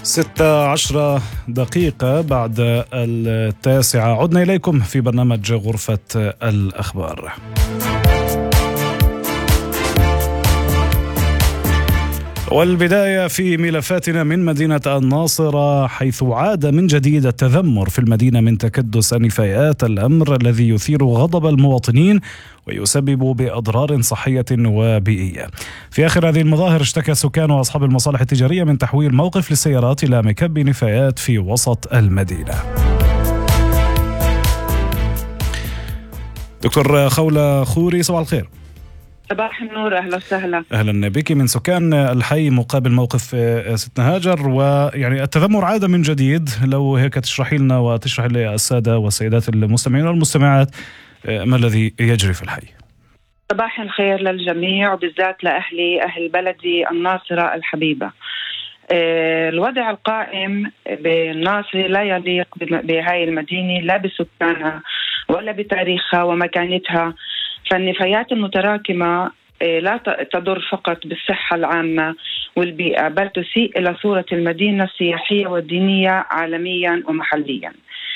16 دقيقة بعد 9:00 عدنا إليكم في برنامج غرفة الأخبار. والبداية في ملفاتنا من مدينة الناصرة، حيث عاد من جديد التذمر في المدينة من تكدس نفايات، الأمر الذي يثير غضب المواطنين ويسبب بأضرار صحية وبيئية. في آخر هذه المظاهر اشتكى سكان وأصحاب المصالح التجارية من تحويل موقف للسيارات إلى مكب نفايات في وسط المدينة. دكتور خولة خوري، صباح الخير. صباح النور، أهلا وسهلا. أهلا بك. من سكان الحي مقابل موقف ستنا هاجر، ويعني التذمر عاد من جديد، لو هيك تشرحي لنا وتشرح للسادة والسيدات المستمعين والمستمعات ما الذي يجري في الحي. صباح الخير للجميع، وبالذات أهل بلدي الناصرة الحبيبة. الوضع القائم بالناصرة لا يليق بهاي المدينة، لا بسكانها ولا بتاريخها ومكانتها. فالنفايات المتراكمة لا تضر فقط بالصحة العامة والبيئة، بل تسيء إلى صورة المدينة السياحية والدينية عالميا ومحليا.